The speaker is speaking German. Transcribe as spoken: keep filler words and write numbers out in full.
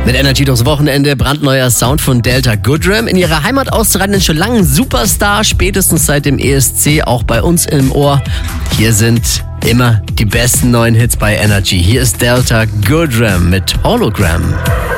Mit Energy durchs Wochenende, brandneuer Sound von Delta Goodrem. In ihrer Heimat auszureiten, schon lange ein Superstar, spätestens seit dem E S C, auch bei uns im Ohr. Hier sind immer die besten neuen Hits bei Energy. Hier ist Delta Goodrem mit Hologram.